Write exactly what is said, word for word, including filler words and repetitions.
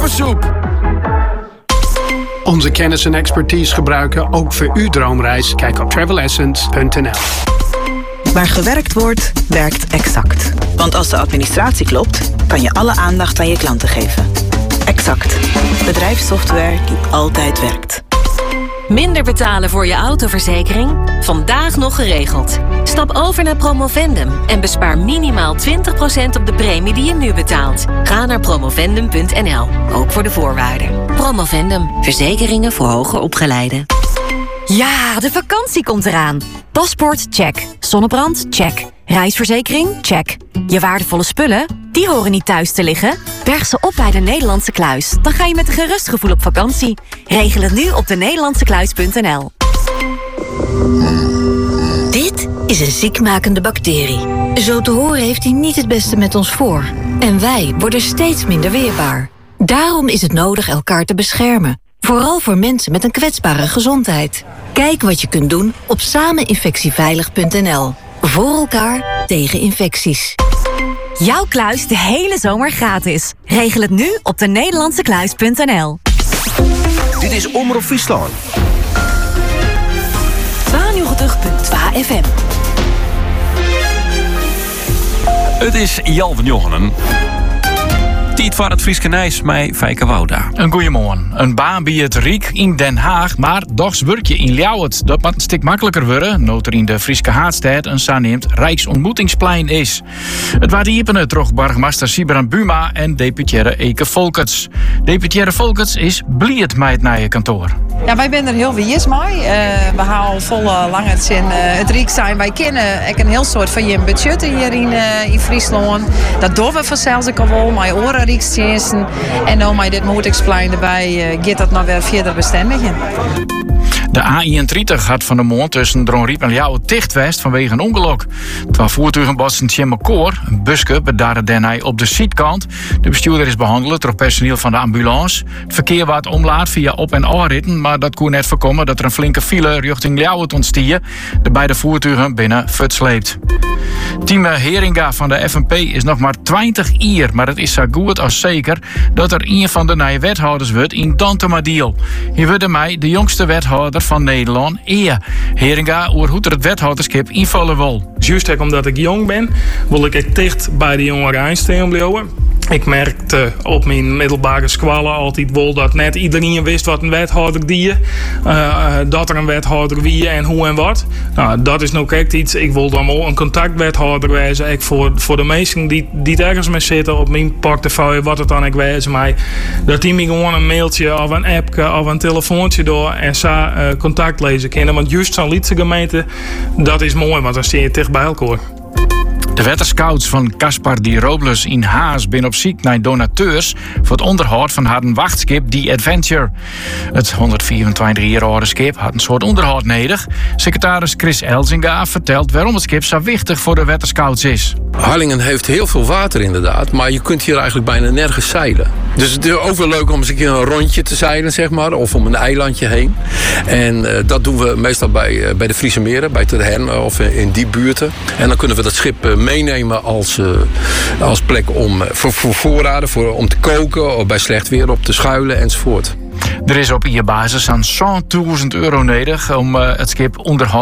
Knappersoep. Onze kennis en expertise gebruiken ook voor uw droomreis. Kijk op travel essence punt n l. Waar gewerkt wordt, werkt Exact. Want als de administratie klopt, kan je alle aandacht aan je klanten geven. Exact. Bedrijfssoftware die altijd werkt. Minder betalen voor je autoverzekering? Vandaag nog geregeld. Stap over naar Promovendum en bespaar minimaal twintig procent op de premie die je nu betaalt. Ga naar promovendum punt n l, ook voor de voorwaarden. Promovendum, verzekeringen voor hoger opgeleiden. Ja, de vakantie komt eraan. Paspoort, check. Zonnebrand, check. Reisverzekering, check. Je waardevolle spullen, die horen niet thuis te liggen. Berg ze op bij de Nederlandse Kluis. Dan ga je met een gerust gevoel op vakantie. Regel het nu op de nederlandse kluis punt n l. Dit is een ziekmakende bacterie. Zo te horen heeft hij niet het beste met ons voor. En wij worden steeds minder weerbaar. Daarom is het nodig elkaar te beschermen. Vooral voor mensen met een kwetsbare gezondheid. Kijk wat je kunt doen op sameninfectieveilig punt n l. Voor elkaar tegen infecties. Jouw kluis de hele zomer gratis. Regel het nu op de nederlandse kluis punt n l. Dit is Omroep Friesland. tweeënnegentig komma twee F M. Het is Jan van Jochenen. Tijd voor het Frieske Nijs met Fijke Wouda. Een goeiemorgen. Een baan bij het Riek in Den Haag, maar dochs werk je in Ljouwert. Dat moet een stuk makkelijker worden, nood er in de Frieske Haardstad een zogenaamd Rijksontmoetingsplein is. Het waren diepen troch burgemeester Sibran Buma en deputaire Eke Volkerts. Deputaire Volkerts is blied met het nieuwe kantoor. Ja, wij zijn er heel wies mee. Uh, we houden volle lang het in uh, het Riek zijn. Wij kennen ik een heel soort van je budget hier in, uh, in Friesland. Dat doen we vanzelfs ook al wel, mijn oren Rijksdiensten. En dan met dit moetingsplein erbij uh, gaat dat nou weer verder bestendigen. De A eenendertig had van de maand tussen Dronriep en Ljouwert dicht west vanwege een ongeluk. Terwijl voertuigen botsen Tjemme Koor, een buske, bedaarde daarna op de zijdkant. De bestuurder is behandeld door personeel van de ambulance. Het verkeer werd omlaat via op- en afritten, maar dat kon net voorkomen dat er een flinke file richting Ljouwert ontstier. De beide voertuigen binnen futsleept. Team Heringa van de F N P is nog maar twintig jaar, maar het is zo goed als zeker dat er een van de nieuwe wethouders wordt in Dantemadiel. Hier wordt mij de jongste wethouder van Nederland, Eer. Heringa, hoe het het wethouderschap invullen wil. Juist omdat ik jong ben, wil ik echt dicht bij de jongeren aanstaan blijven. Ik merkte op mijn middelbare scholen altijd wel dat net iedereen wist wat een wethouder die uh, dat er een wethouder wie en hoe en wat. Nou, dat is nou echt iets. Ik wil dan wel een contactwethouder wezen. Ik voor, voor de mensen die, die ergens mee zitten op mijn portefeuille, wat het dan ik wezen mij. Dat die me gewoon een mailtje of een appje of een telefoontje door en zo uh, contact lezen kunnen. Want juist zo'n Lietse gemeente, dat is mooi, want dan zie je dicht bij elkaar. De wetterscouts van Caspar Di Robles in Haas zijn op zoek naar donateurs voor het onderhoud van haar wachtschip The Adventure. Het honderdvierentwintig jaar oude schip had een soort onderhoud nodig. Secretaris Chris Elzinga vertelt waarom het schip zo wichtig voor de wetterscouts is. Harlingen heeft heel veel water inderdaad, maar je kunt hier eigenlijk bijna nergens zeilen. Dus het is ook wel leuk om eens een keer een rondje te zeilen, zeg maar, of om een eilandje heen. En uh, dat doen we meestal bij, uh, bij de Friese meren, bij Terhern of uh, in die buurten. En dan kunnen we dat schip uh, meenemen als, uh, als plek om, uh, voor, voor voorraden, voor, om te koken, of bij slecht weer op te schuilen enzovoort. Er is op je basis aan honderdduizend euro nodig om uh, het schip onderhoud